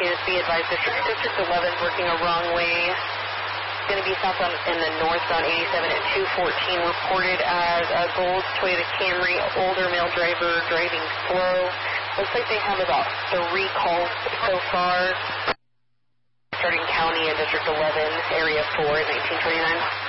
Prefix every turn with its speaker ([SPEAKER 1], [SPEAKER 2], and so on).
[SPEAKER 1] Students be advised District 11 is working a wrong way. It's going to be southbound in the northbound 87 at 214. Reported as a Gold Toyota Camry, older male driver driving slow. Looks like they have about 3 calls so far. Starting county in District 11, Area 4, 1929.